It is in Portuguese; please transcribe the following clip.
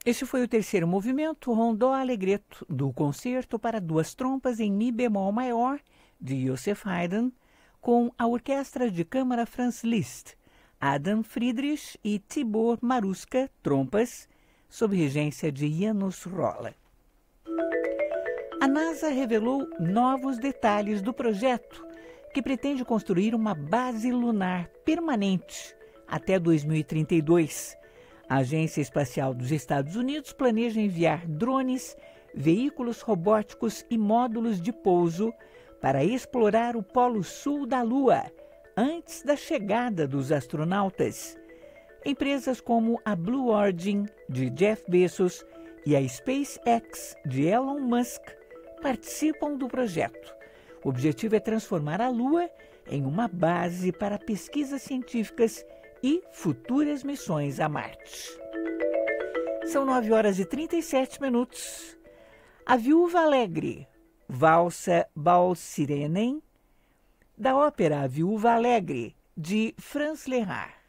Este foi o terceiro movimento Rondó Allegretto do Concerto para Duas Trompas em Mi bemol maior, de Joseph Haydn, com a Orquestra de Câmara Franz Liszt, Adam Friedrich e Tibor Maruska, trompas, sob regência de Janusz Rolla. A NASA revelou novos detalhes do projeto, que pretende construir uma base lunar permanente até 2032. A Agência Espacial dos Estados Unidos planeja enviar drones, veículos robóticos e módulos de pouso para explorar o Polo Sul da Lua, antes da chegada dos astronautas. Empresas como a Blue Origin, de Jeff Bezos, e a SpaceX, de Elon Musk, participam do projeto. O objetivo é transformar a Lua em uma base para pesquisas científicas e futuras missões a Marte. São 9h37. A Viúva Alegre, Valsa Balsirenen, da ópera A Viúva Alegre, de Franz Lehár.